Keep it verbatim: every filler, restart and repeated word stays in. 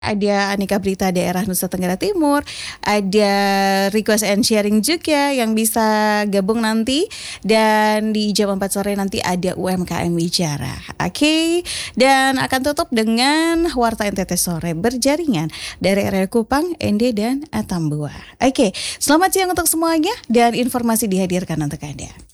ada Aneka Berita Daerah Nusa Tenggara Timur, ada Request and Sharing juga yang bisa gabung nanti, dan di jam empat sore nanti ada U M K M Bicara. Oke, okay? Dan akan tutup dengan Warta N T T Sore berjaringan dari area Kupang, Ende, dan Atambua. Oke, okay. Selamat siang untuk semuanya dan informasi dihadirkan untuk Anda.